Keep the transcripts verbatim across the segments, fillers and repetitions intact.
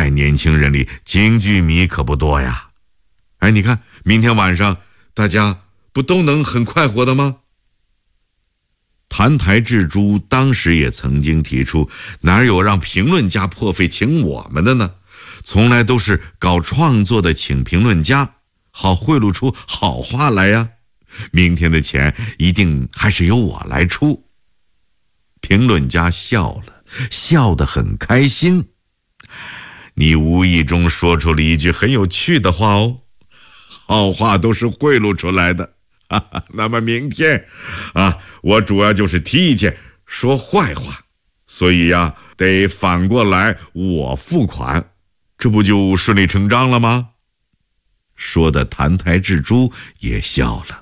在年轻人里，京剧迷可不多呀。哎，你看，明天晚上大家不都能很快活的吗？澹台智珠当时也曾经提出，哪有让评论家破费请我们的呢？从来都是搞创作的请评论家，好贿赂出好话来呀。明天的钱一定还是由我来出。评论家笑了，笑得很开心。你无意中说出了一句很有趣的话哦，好话都是贿赂出来的。那么明天啊，我主要就是提意见，说坏话，所以呀，得反过来我付款，这不就顺理成章了吗？说的澹台智珠也笑了。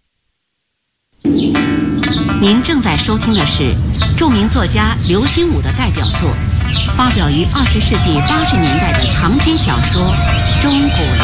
您正在收听的是著名作家刘心武的代表作，发表于二十世纪八十年代的长篇小说《钟鼓楼》。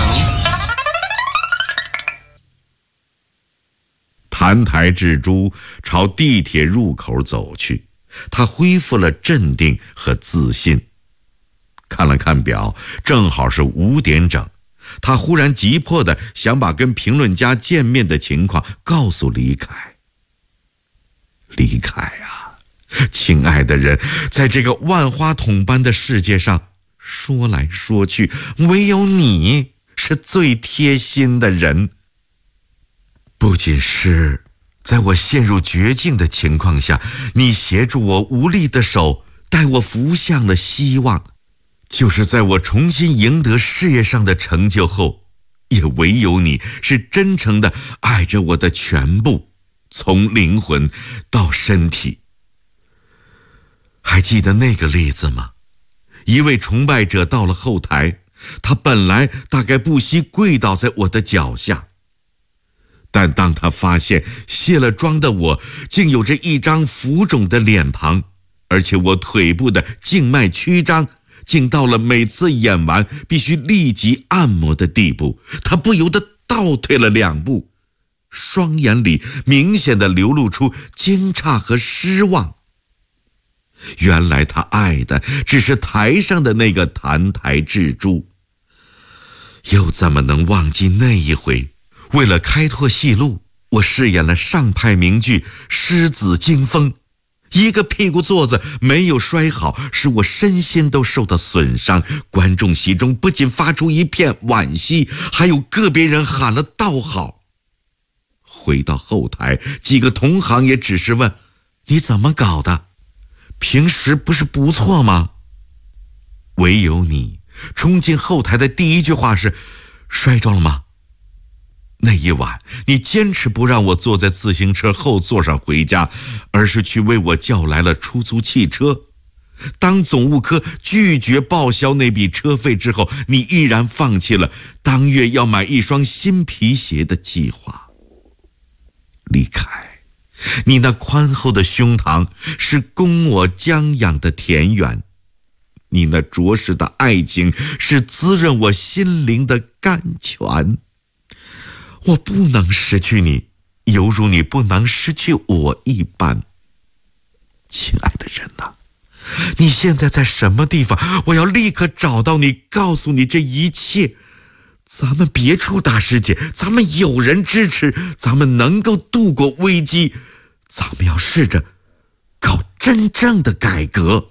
澹台智珠朝地铁入口走去，他恢复了镇定和自信。看了看表，正好是五点整。他忽然急迫地想把跟评论家见面的情况告诉李凯。李凯啊，亲爱的人，在这个万花筒般的世界上，说来说去，唯有你是最贴心的人。不仅是在我陷入绝境的情况下，你协助我无力的手带我扶向了希望，就是在我重新赢得事业上的成就后，也唯有你是真诚地爱着我的全部，从灵魂到身体。还记得那个例子吗？一位崇拜者到了后台，他本来大概不惜跪倒在我的脚下，但当他发现卸了妆的我竟有着一张浮肿的脸庞，而且我腿部的静脉曲张竟到了每次演完必须立即按摩的地步，他不由得倒退了两步，双眼里明显地流露出惊诧和失望。原来他爱的只是台上的那个澹台智珠。又怎么能忘记那一回，为了开拓戏路，我饰演了上派名剧《狮子惊风》，一个屁股座子没有摔好，使我身心都受到损伤。观众席中不仅发出一片惋惜，还有个别人喊了道好。回到后台，几个同行也只是问，你怎么搞的？平时不是不错吗？唯有你冲进后台的第一句话是，摔着了吗？那一晚，你坚持不让我坐在自行车后座上回家，而是去为我叫来了出租汽车。当总务科拒绝报销那笔车费之后，你毅然放弃了当月要买一双新皮鞋的计划。李凯，你那宽厚的胸膛是供我将养的田园，你那着实的爱情是滋润我心灵的甘泉。我不能失去你，犹如你不能失去我一般。亲爱的人啊，你现在在什么地方？我要立刻找到你，告诉你这一切。咱们别出大师姐，咱们有人支持，咱们能够度过危机，咱们要试着搞真正的改革。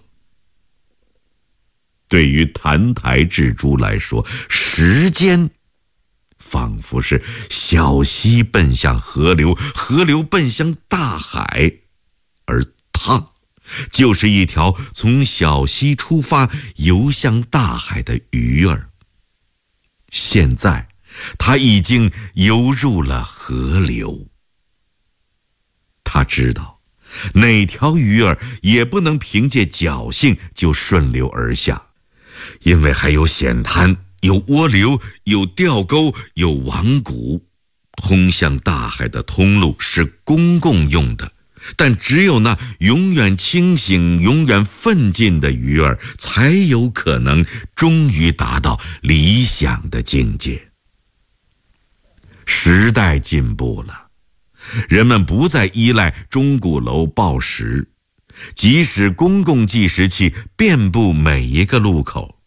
对于澹台智珠来说，时间仿佛是小溪奔向河流，河流奔向大海，而他就是一条从小溪出发游向大海的鱼儿。现在他已经游入了河流。他知道哪条鱼儿也不能凭借侥幸就顺流而下，因为还有险滩，有涡流，有钓钩，有网谷。通向大海的通路是公共用的，但只有那永远清醒、永远奋进的鱼儿，才有可能终于达到理想的境界。时代进步了，人们不再依赖钟鼓楼报时，即使公共计时器遍布每一个路口，